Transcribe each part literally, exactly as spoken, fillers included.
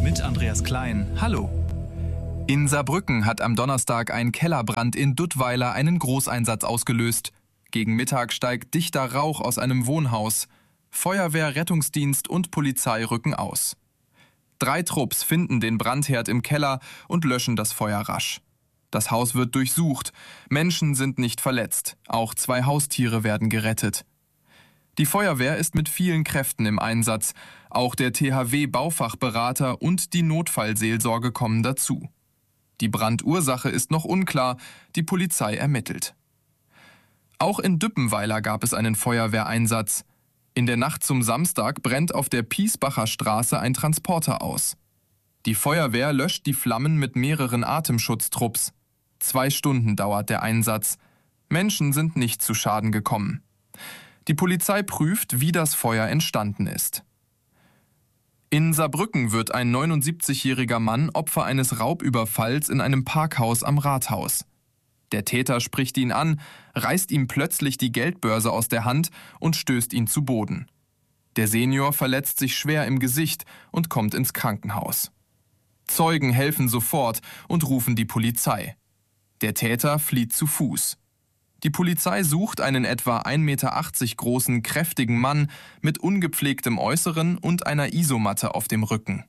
mit Andreas Klein. Hallo. In Saarbrücken hat am Donnerstag ein Kellerbrand in Duttweiler einen Großeinsatz ausgelöst. Gegen Mittag steigt dichter Rauch aus einem Wohnhaus. Feuerwehr, Rettungsdienst und Polizei rücken aus. Drei Trupps finden den Brandherd im Keller und löschen das Feuer rasch. Das Haus wird durchsucht. Menschen sind nicht verletzt. Auch zwei Haustiere werden gerettet. Die Feuerwehr ist mit vielen Kräften im Einsatz. Auch der T H W-Baufachberater und die Notfallseelsorge kommen dazu. Die Brandursache ist noch unklar. Die Polizei ermittelt. Auch in Düppenweiler gab es einen Feuerwehreinsatz. In der Nacht zum Samstag brennt auf der Piesbacher Straße ein Transporter aus. Die Feuerwehr löscht die Flammen mit mehreren Atemschutztrupps. Zwei Stunden dauert der Einsatz. Menschen sind nicht zu Schaden gekommen. Die Polizei prüft, wie das Feuer entstanden ist. In Saarbrücken wird ein neunundsiebzigjähriger Mann Opfer eines Raubüberfalls in einem Parkhaus am Rathaus. Der Täter spricht ihn an, reißt ihm plötzlich die Geldbörse aus der Hand und stößt ihn zu Boden. Der Senior verletzt sich schwer im Gesicht und kommt ins Krankenhaus. Zeugen helfen sofort und rufen die Polizei. Der Täter flieht zu Fuß. Die Polizei sucht einen etwa ein Meter achtzig großen, kräftigen Mann mit ungepflegtem Äußeren und einer Isomatte auf dem Rücken.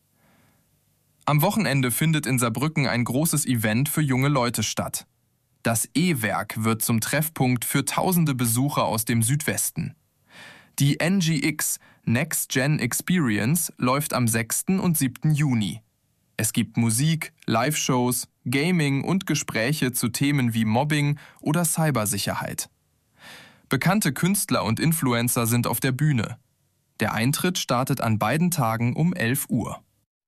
Am Wochenende findet in Saarbrücken ein großes Event für junge Leute statt. Das E-Werk wird zum Treffpunkt für tausende Besucher aus dem Südwesten. Die N G X Next Gen Experience läuft am sechsten und siebten Juni. Es gibt Musik, Live-Shows, Gaming und Gespräche zu Themen wie Mobbing oder Cybersicherheit. Bekannte Künstler und Influencer sind auf der Bühne. Der Eintritt startet an beiden Tagen um elf Uhr.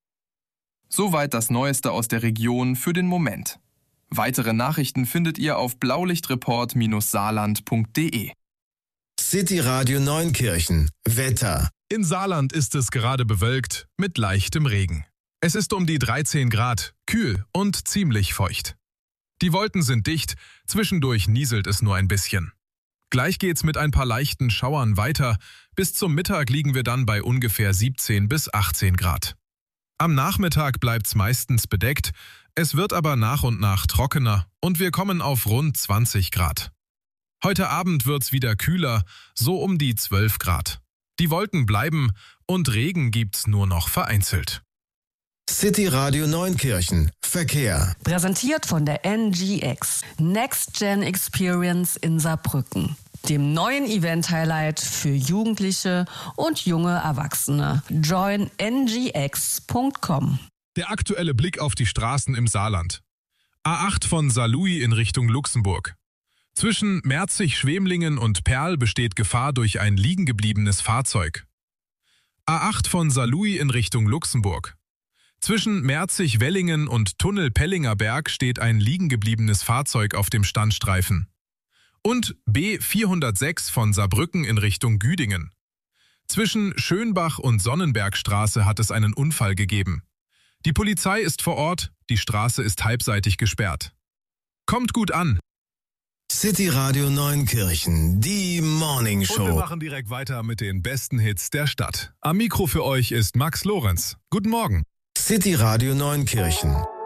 Soweit das Neueste aus der Region für den Moment. Weitere Nachrichten findet ihr auf blaulichtreport Bindestrich saarland punkt de. City Radio Neunkirchen. Wetter. In Saarland ist es gerade bewölkt mit leichtem Regen. Es ist um die dreizehn Grad, kühl und ziemlich feucht. Die Wolken sind dicht, zwischendurch nieselt es nur ein bisschen. Gleich geht's mit ein paar leichten Schauern weiter. Bis zum Mittag liegen wir dann bei ungefähr siebzehn bis achtzehn Grad. Am Nachmittag bleibt's meistens bedeckt, es wird aber nach und nach trockener und wir kommen auf rund zwanzig Grad. Heute Abend wird's wieder kühler, so um die zwölf Grad. Die Wolken bleiben und Regen gibt's nur noch vereinzelt. City Radio Neunkirchen. Verkehr. Präsentiert von der N G X Next Gen Experience in Saarbrücken, dem neuen Event-Highlight für Jugendliche und junge Erwachsene. join n g x punkt com. Der aktuelle Blick auf die Straßen im Saarland. A acht von Saarlouis in Richtung Luxemburg. Zwischen Merzig-Schwemlingen und Perl besteht Gefahr durch ein liegengebliebenes Fahrzeug. A acht von Saarlouis in Richtung Luxemburg. Zwischen Merzig-Wellingen und Tunnel-Pellinger Berg steht ein liegengebliebenes Fahrzeug auf dem Standstreifen. Und B vierhundertsechs von Saarbrücken in Richtung Güdingen. Zwischen Schönbach und Sonnenbergstraße hat es einen Unfall gegeben. Die Polizei ist vor Ort, die Straße ist halbseitig gesperrt. Kommt gut an! City Radio Neunkirchen, die Morning Show. Und wir machen direkt weiter mit den besten Hits der Stadt. Am Mikro für euch ist Max Lorenz. Guten Morgen. City Radio Neunkirchen.